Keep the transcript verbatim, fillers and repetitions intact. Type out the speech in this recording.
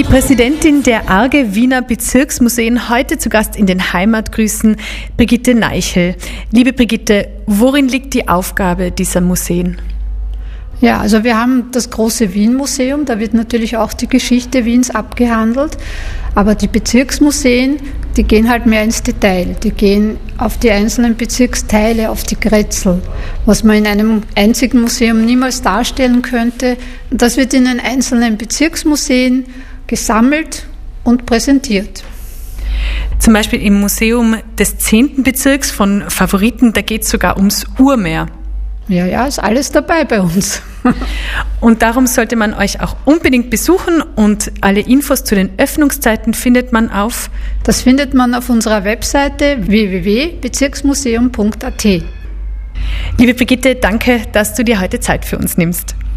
Präsidentin der A R G E Wiener Bezirksmuseen, heute zu Gast in den Heimatgrüßen, Brigitte Neichel. Liebe Brigitte, worin liegt die Aufgabe dieser Museen? Ja, also wir haben das große Wien-Museum, da wird natürlich auch die Geschichte Wiens abgehandelt, aber die Bezirksmuseen, die gehen halt mehr ins Detail, die gehen auf die einzelnen Bezirksteile, auf die Grätzel, was man in einem einzigen Museum niemals darstellen könnte. Das wird in den einzelnen Bezirksmuseen gesammelt und präsentiert. Zum Beispiel im Museum des zehnten Bezirks von Favoriten, da geht es sogar ums Urmeer. Ja, ja, ist alles dabei bei uns. Und darum sollte man euch auch unbedingt besuchen und alle Infos zu den Öffnungszeiten findet man auf? Das findet man auf unserer Webseite w w w punkt bezirksmuseum punkt a t. Liebe Brigitte, danke, dass du dir heute Zeit für uns nimmst.